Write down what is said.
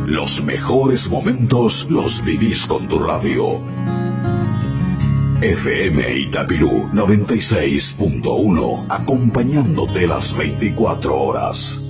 Los mejores momentos los vivís con tu radio. FM Itapirú 96.1, acompañándote las 24 horas.